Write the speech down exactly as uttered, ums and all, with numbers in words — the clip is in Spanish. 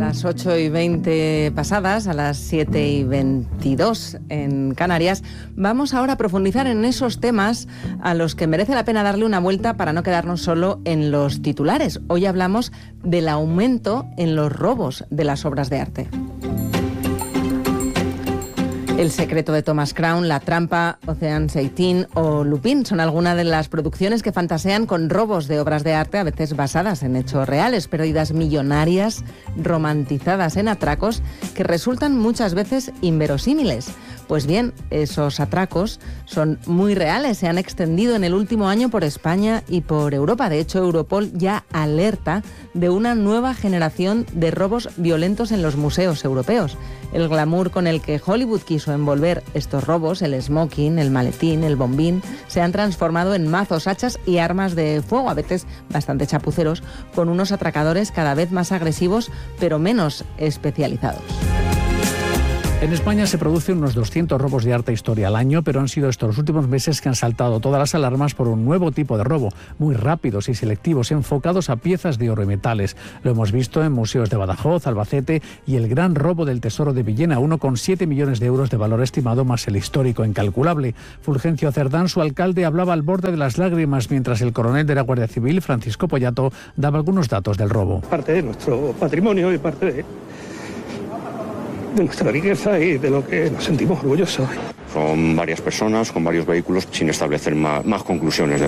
las ocho y veinte pasadas, a las siete y veintidós en Canarias, vamos ahora a profundizar en esos temas a los que merece la pena darle una vuelta para no quedarnos solo en los titulares. Hoy hablamos del aumento en los robos de las obras de arte. El secreto de Thomas Crown, La trampa, Ocean's dieciocho o Lupin son algunas de las producciones que fantasean con robos de obras de arte, a veces basadas en hechos reales, pérdidas millonarias romantizadas en atracos que resultan muchas veces inverosímiles. Pues bien, esos atracos son muy reales, se han extendido en el último año por España y por Europa. De hecho, Europol ya alerta de una nueva generación de robos violentos en los museos europeos. El glamour con el que Hollywood quiso envolver estos robos, el smoking, el maletín, el bombín, se han transformado en mazos, hachas y armas de fuego, a veces bastante chapuceros, con unos atracadores cada vez más agresivos, pero menos especializados. En España se producen unos doscientos robos de arte e historia al año, pero han sido estos los últimos meses que han saltado todas las alarmas por un nuevo tipo de robo, muy rápidos y selectivos, enfocados a piezas de oro y metales. Lo hemos visto en museos de Badajoz, Albacete y el gran robo del Tesoro de Villena, uno coma siete millones de euros de valor estimado más el histórico incalculable. Fulgencio Cerdán, su alcalde, hablaba al borde de las lágrimas mientras el coronel de la Guardia Civil, Francisco Pollato, daba algunos datos del robo. Parte de nuestro patrimonio y parte de... de nuestra riqueza y de lo que nos sentimos orgullosos. Son varias personas con varios vehículos sin establecer más, más conclusiones.